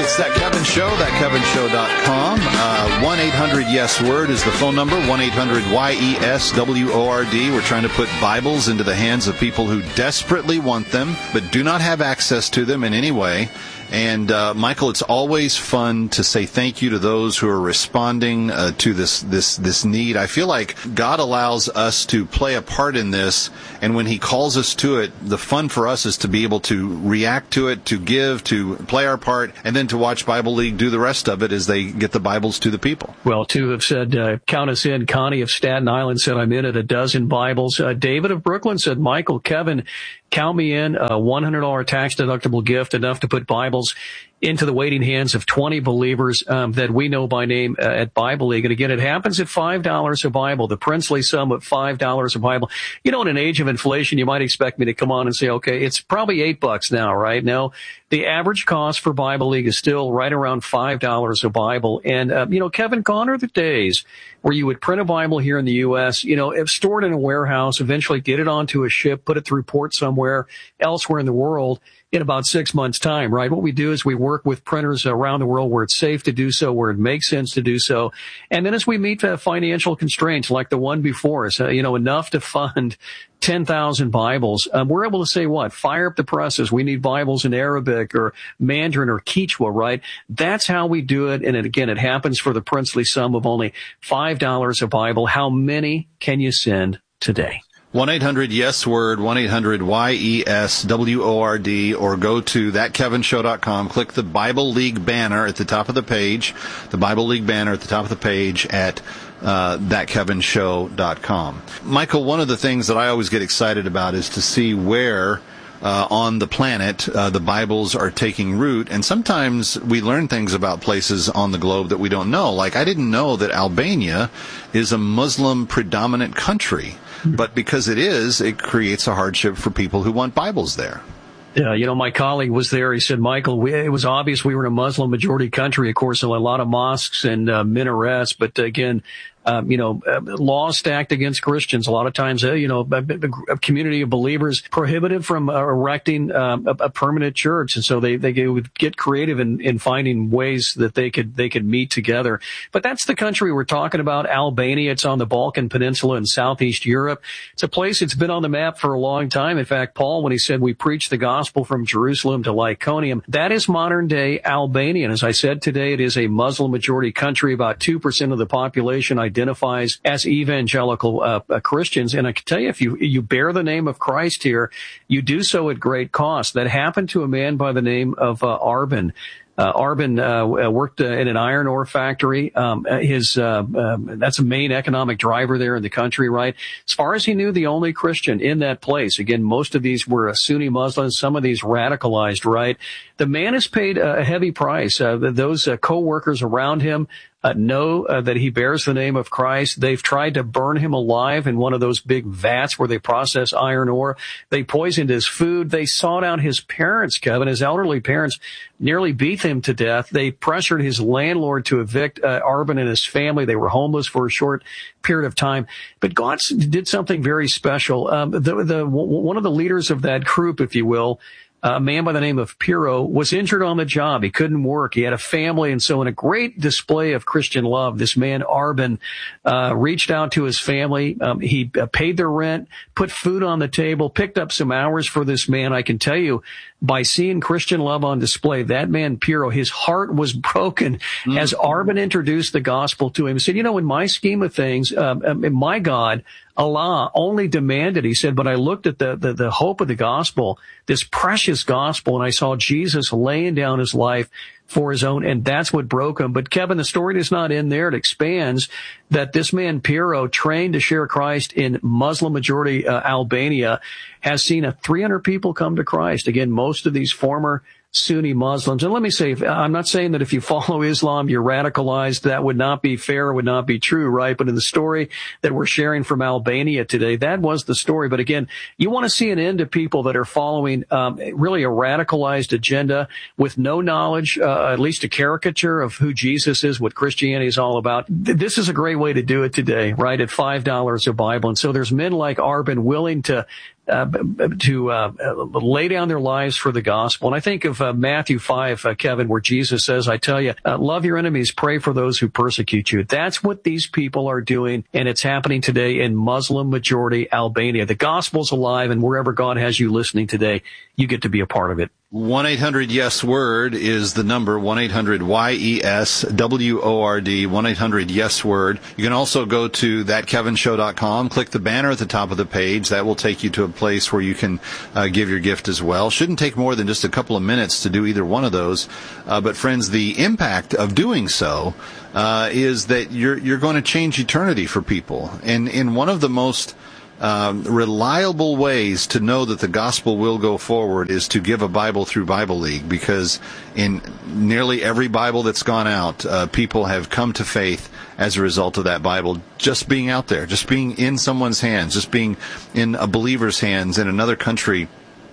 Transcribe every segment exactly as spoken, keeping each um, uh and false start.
It's That Kevin Show, that kevin show dot com. Uh, one eight hundred yes word is the phone number, one eight hundred Y E S W O R D. We're trying to put Bibles into the hands of people who desperately want them, but do not have access to them in any way. And, uh, Michael, it's always fun to say thank you to those who are responding uh, to this, this, this need. I feel like God allows us to play a part in this, and when He calls us to it, the fun for us is to be able to react to it, to give, to play our part, and then to watch Bible League do the rest of it as they get the Bibles to the people. Well, two have said, uh, count us in. Connie of Staten Island said, I'm in at a dozen Bibles. Uh, David of Brooklyn said, Michael, Kevin, count me in. A one hundred dollars tax-deductible gift, enough to put Bibles into the waiting hands of twenty believers um, that we know by name uh, at Bible League. And again, it happens at five dollars a Bible, the princely sum of five dollars a Bible. You know, in an age of inflation, you might expect me to come on and say, okay, it's probably eight bucks now, right? No, the average cost for Bible League is still right around five dollars a Bible. And, uh, you know, Kevin, gone are the days where you would print a Bible here in the U S, you know, if stored in a warehouse, eventually get it onto a ship, put it through port somewhere elsewhere in the world in about six months' time, right? What we do is we work with printers around the world where it's safe to do so, where it makes sense to do so. And then as we meet uh, financial constraints like the one before us, uh, you know, enough to fund ten thousand Bibles, um, we're able to say what? Fire up the presses. We need Bibles in Arabic or Mandarin or Quechua, right? That's how we do it. And it, again, it happens for the princely sum of only five dollars a Bible. How many can you send today? one eight hundred yes word, one eight hundred Y E S W O R D, or go to that kevin show dot com. Click the Bible League banner at the top of the page, the Bible League banner at the top of the page at uh, that kevin show dot com. Michael, one of the things that I always get excited about is to see where Uh, on the planet, uh, the Bibles are taking root, and sometimes we learn things about places on the globe that we don't know. Like, I didn't know that Albania is a Muslim predominant country, but because it is, it creates a hardship for people who want Bibles there. Yeah, you know, my colleague was there. He said, Michael, we, it was obvious we were in a Muslim majority country. Of course, a lot of mosques and uh, minarets, but again, Um, you know, uh, laws stacked against Christians. A lot of times, uh, you know, a, a community of believers prohibited from uh, erecting um, a, a permanent church, and so they they would get creative in, in finding ways that they could they could meet together. But that's the country we're talking about, Albania. It's on the Balkan Peninsula in Southeast Europe. It's a place that's been on the map for a long time. In fact, Paul, when he said we preach the gospel from Jerusalem to Lyconium, that is modern day Albania. And as I said today, it is a Muslim majority country. About two percent of the population identifies as evangelical uh, uh, Christians. And I can tell you, if you you bear the name of Christ here, you do so at great cost. That happened to a man by the name of uh, Arben. Uh, Arben uh, worked uh, in an iron ore factory. Um, his uh, um, that's a main economic driver there in the country, right? As far as he knew, the only Christian in that place. Again, most of these were uh, Sunni Muslims, some of these radicalized, right? The man has paid a heavy price. Uh, those uh, co-workers around him Uh, know uh, that he bears the name of Christ. They've tried to burn him alive in one of those big vats where they process iron ore. They poisoned his food. They sought out his parents, Kevin. His elderly parents nearly beat him to death. They pressured his landlord to evict uh, Arben and his family. They were homeless for a short period of time. But God did something very special. Um, the, the, one of the leaders of that group, if you will, a man by the name of Piro, was injured on the job. He couldn't work. He had a family. And so in a great display of Christian love, this man, Arben, uh, reached out to his family. Um, he uh, paid their rent, put food on the table, picked up some hours for this man. I can tell you, by seeing Christian love on display, that man, Piro, his heart was broken mm. as Arben introduced the gospel to him. He said, you know, in my scheme of things, um, my God, Allah, only demanded, he said, but I looked at the, the, the hope of the gospel, this precious gospel, and I saw Jesus laying down his life for his own, and that's what broke him. But Kevin, the story does not end there. It expands that this man, Piro, trained to share Christ in Muslim-majority uh, Albania, has seen a three hundred people come to Christ. Again, most of these former Sunni Muslims. And let me say, I'm not saying that if you follow Islam, you're radicalized. That would not be fair, would not be true, right? But in the story that we're sharing from Albania today, that was the story. But again, you want to see an end to people that are following um, really a radicalized agenda with no knowledge, uh, at least a caricature of who Jesus is, what Christianity is all about. This is a great way to do it today, right? At five dollars a Bible. And so there's men like Arben willing to uh, to uh, lay down their lives for the gospel. And I think of uh, Matthew five, uh, Kevin, where Jesus says, I tell you, uh, love your enemies, pray for those who persecute you. That's what these people are doing, and it's happening today in Muslim-majority Albania. The gospel's alive, and wherever God has you listening today, you get to be a part of it. one eight hundred yes word is the number, one eight hundred Y E S W O R D, one eight hundred yes word. You can also go to that kevin show dot com, click the banner at the top of the page. That will take you to a place where you can uh, give your gift as well. Shouldn't take more than just a couple of minutes to do either one of those. Uh, but friends, the impact of doing so uh, is that you're you're going to change eternity for people. And in one of the most Um, reliable ways to know that the gospel will go forward is to give a Bible through Bible League, because in nearly every Bible that's gone out, uh, people have come to faith as a result of that Bible just being out there, just being in someone's hands, just being in a believer's hands in another country,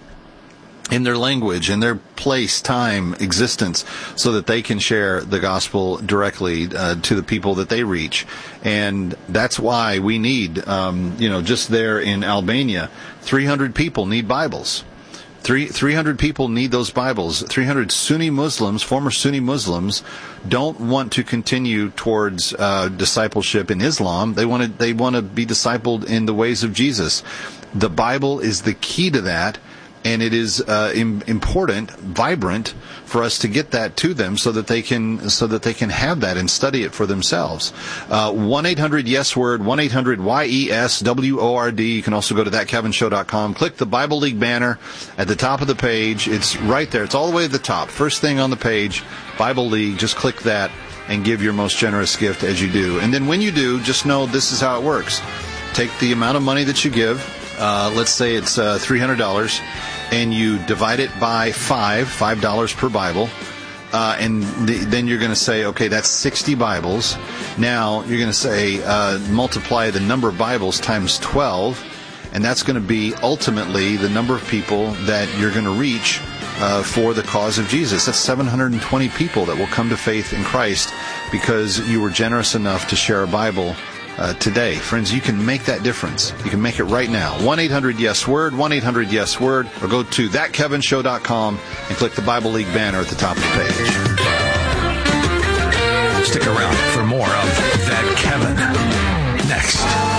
in their language, in their place, time, existence, so that they can share the gospel directly uh, to the people that they reach. And that's why we need, um, you know, just there in Albania, three hundred people need Bibles. Three, 300 people need those Bibles. three hundred Sunni Muslims, former Sunni Muslims, don't want to continue towards uh, discipleship in Islam. They want to, they want to be discipled in the ways of Jesus. The Bible is the key to that. And it is uh, im- important, vibrant, for us to get that to them so that they can so that they can have that and study it for themselves. Uh, one eight hundred yes word, one eight hundred Y E S W O R D. You can also go to that kevin show dot com. Click the Bible League banner at the top of the page. It's right there. It's all the way at the top. First thing on the page, Bible League. Just click that and give your most generous gift as you do. And then when you do, just know this is how it works. Take the amount of money that you give. Uh, let's say it's uh, three hundred dollars, and you divide it by five, five dollars per Bible, uh, and the, then you're going to say, okay, that's sixty Bibles. Now you're going to say, uh, multiply the number of Bibles times twelve, and that's going to be ultimately the number of people that you're going to reach uh, for the cause of Jesus. That's seven hundred twenty people that will come to faith in Christ because you were generous enough to share a Bible Uh, today. Friends, you can make that difference. You can make it right now. one eight hundred yes word, one eight hundred yes word, or go to that kevin show dot com and click the Bible League banner at the top of the page. Stick around for more of That Kevin next.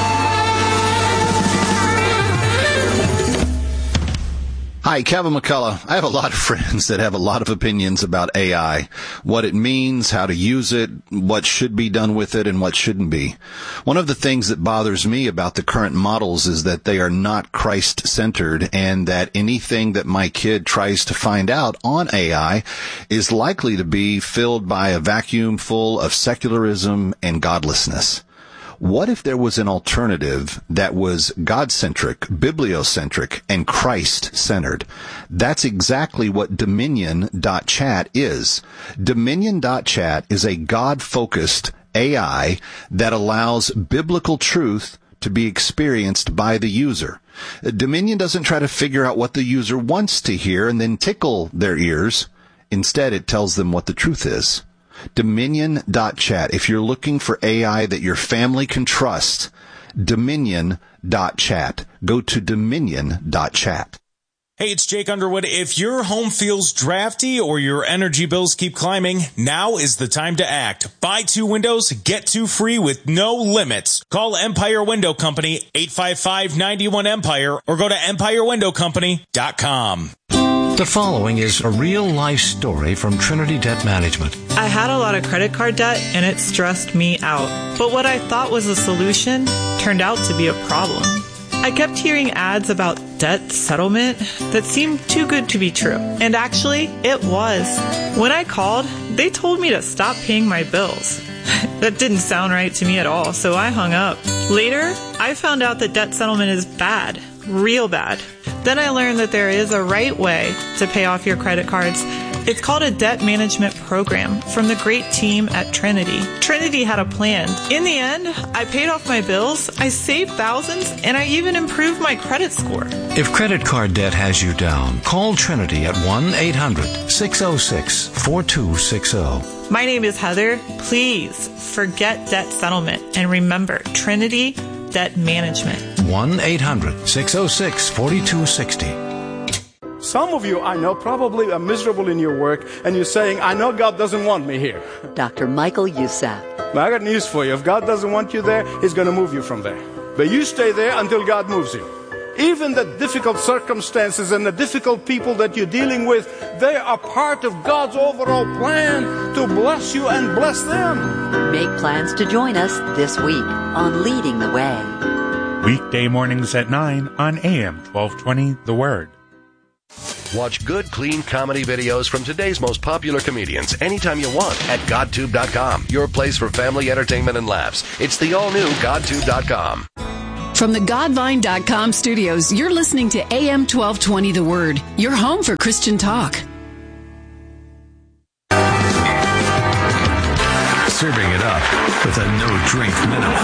Hi, Kevin McCullough. I have a lot of friends that have a lot of opinions about A I, what it means, how to use it, what should be done with it, and what shouldn't be. One of the things that bothers me about the current models is that they are not Christ-centered, and that anything that my kid tries to find out on A I is likely to be filled by a vacuum full of secularism and godlessness. What if there was an alternative that was God-centric, bibliocentric, and Christ-centered? That's exactly what Dominion dot chat is. Dominion dot chat is a God-focused A I that allows biblical truth to be experienced by the user. Dominion doesn't try to figure out what the user wants to hear and then tickle their ears. Instead, it tells them what the truth is. Dominion dot chat. If you're looking for A I that your family can trust, Dominion dot chat. Go to Dominion dot chat. Hey, it's Jake Underwood. If your home feels drafty or your energy bills keep climbing, now is the time to act. Buy two windows, get two free with no limits. Call Empire Window Company, eight five five, nine one, Empire, or go to empire window company dot com. The following is a real-life story from Trinity Debt Management. I had a lot of credit card debt, and it stressed me out. But what I thought was a solution turned out to be a problem. I kept hearing ads about debt settlement that seemed too good to be true. And actually, it was. When I called, they told me to stop paying my bills. That didn't sound right to me at all, so I hung up. Later, I found out that debt settlement is bad. Real bad. Then I learned that there is a right way to pay off your credit cards. It's called a debt management program from the great team at Trinity. Trinity had a plan. In the end, I paid off my bills, I saved thousands, and I even improved my credit score. If credit card debt has you down, call Trinity at one eight hundred, six oh six, four two six oh. My name is Heather. Please forget debt settlement and remember Trinity Debt Management. one eight hundred six oh six four two six oh. Some of you, I know, probably are miserable in your work, and you're saying, I know God doesn't want me here. Doctor Michael Youssef. Now, I got news for you. If God doesn't want you there, He's going to move you from there. But you stay there until God moves you. Even the difficult circumstances and the difficult people that you're dealing with, they are part of God's overall plan to bless you and bless them. Make plans to join us this week on Leading the Way. Weekday mornings at nine on A M twelve twenty, The Word. Watch good, clean comedy videos from today's most popular comedians anytime you want at GodTube dot com, your place for family entertainment and laughs. It's the all-new GodTube dot com. From the Godvine dot com studios, you're listening to A M twelve twenty The Word, your home for Christian talk. Serving it up with a no-drink minnow.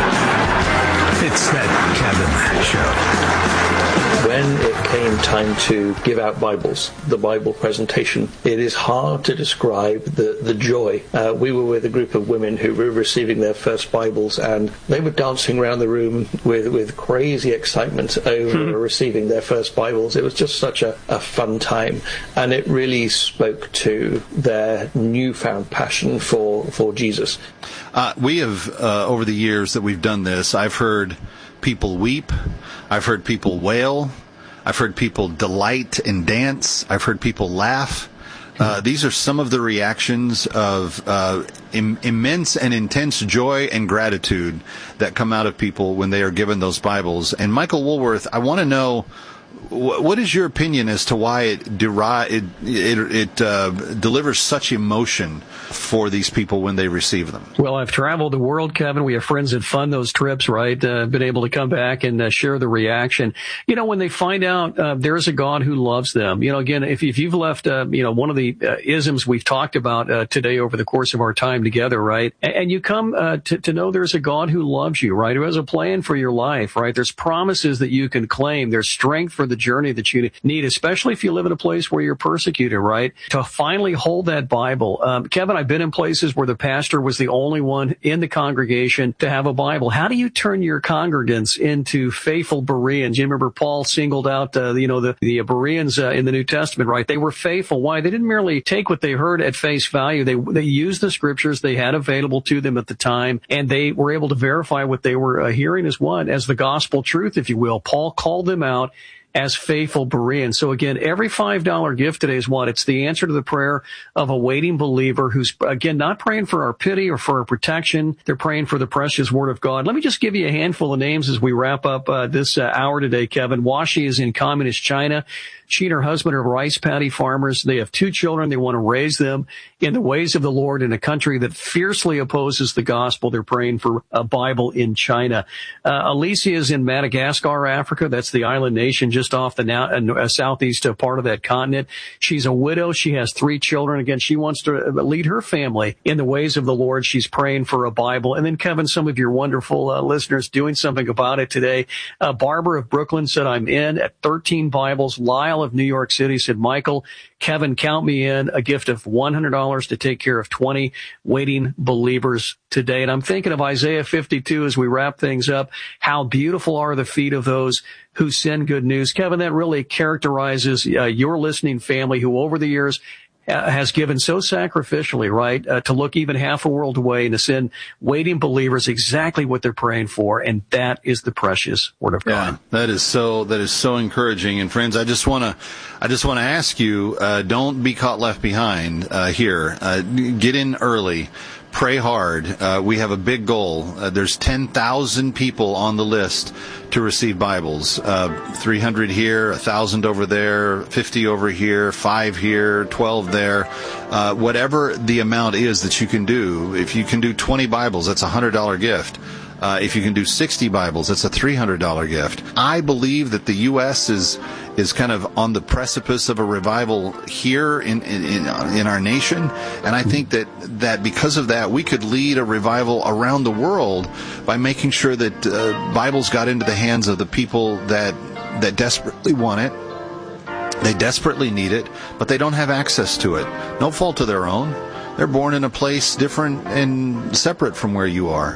It's that Kevin Show. When it came time to give out Bibles, the Bible presentation, it is hard to describe the, the joy. Uh, we were with a group of women who were receiving their first Bibles, and they were dancing around the room with, with crazy excitement over hmm. receiving their first Bibles. It was just such a, a fun time, and it really spoke to their newfound passion for, for Jesus. Uh, we have, uh, over the years that we've done this, I've heard people weep. I've heard people wail. I've heard people delight and dance. I've heard people laugh. Uh, these are some of the reactions of uh, im- immense and intense joy and gratitude that come out of people when they are given those Bibles. And Michael Woolworth, I want to know, wh- what is your opinion as to why it deri- it it, it uh, delivers such emotion for these people when they receive them? Well, I've traveled the world, Kevin. We have friends that fund those trips, right? Uh, been able to come back and uh, share the reaction. You know, when they find out uh, there's a God who loves them. You know, again, if, if you've left, uh, you know, one of the uh, isms we've talked about uh, today over the course of our time together, right? And, and you come uh, to, to know there's a God who loves you, right? Who has a plan for your life, right? There's promises that you can claim. There's strength for the journey that you need, especially if you live in a place where you're persecuted, right? To finally hold that Bible. Um, Kevin, I've been in places where the pastor was the only one in the congregation to have a Bible. How do you turn your congregants into faithful Bereans? You remember Paul singled out, uh, you know, the, the Bereans uh, in the New Testament, right? They were faithful. Why? They didn't merely take what they heard at face value. They, they used the scriptures they had available to them at the time, and they were able to verify what they were uh, hearing as what? As the gospel truth, if you will. Paul called them out as faithful Bereans. So again, every five dollar gift today is what? It's the answer to the prayer of a waiting believer who's, again, not praying for our pity or for our protection. They're praying for the precious word of God. Let me just give you a handful of names as we wrap up uh, this uh, hour today, Kevin. Washi is in communist China. She and her husband are rice paddy farmers. They have two children. They want to raise them in the ways of the Lord in a country that fiercely opposes the gospel. They're praying for a Bible in China. Uh, Alicia is in Madagascar, Africa. That's the island nation just off the now, uh, southeast part of that continent. She's a widow. She has three children. Again, she wants to lead her family in the ways of the Lord. She's praying for a Bible. And then, Kevin, some of your wonderful uh, listeners doing something about it today. Uh, Barbara of Brooklyn said, I'm in at thirteen Bibles. Lyle of New York City said, Michael, Kevin, count me in, a gift of one hundred dollars to take care of twenty waiting believers today. And I'm thinking of Isaiah fifty-two as we wrap things up. How beautiful are the feet of those who send good news. Kevin, that really characterizes uh, your listening family who over the years Uh, has given so sacrificially, right, uh, to look even half a world away and to send waiting believers exactly what they're praying for, and that is the precious Word of God. Yeah, that is so that is so encouraging. And friends, I just want to I just want to ask you, uh, don't be caught left behind uh, here. Uh, get in early. Pray hard. Uh, we have a big goal. Uh, there's ten thousand people on the list to receive Bibles. Uh, three hundred here, one thousand over there, fifty over here, five here, twelve there. Uh, whatever the amount is that you can do, if you can do twenty Bibles, that's a one hundred dollars gift. Uh, if you can do sixty Bibles, that's a three hundred dollars gift. I believe that the U S is is kind of on the precipice of a revival here in in, in, in our nation, and I think that, that because of that, we could lead a revival around the world by making sure that uh, Bibles got into the hands of the people that that desperately want it. They desperately need it, but they don't have access to it. No fault of their own. They're born in a place different and separate from where you are.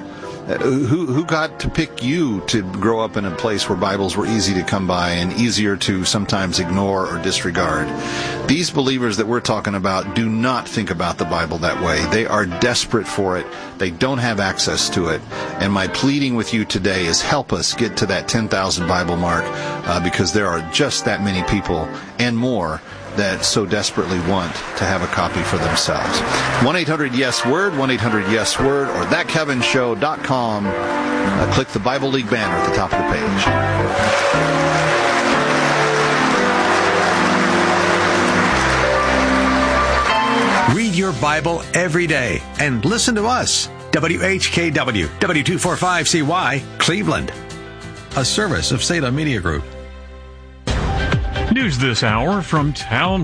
Uh, who who got to pick you to grow up in a place where Bibles were easy to come by and easier to sometimes ignore or disregard? These believers that we're talking about do not think about the Bible that way. They are desperate for it. They don't have access to it. And my pleading with you today is help us get to that ten thousand Bible mark, uh, because there are just that many people and more that so desperately want to have a copy for themselves. one eight hundred yes word, one eight hundred yes word, or that kevin show dot com. Uh, click the Bible League banner at the top of the page. Read your Bible every day and listen to us. W H K W, W two forty-five C Y, Cleveland. A service of Salem Media Group. News this hour from Town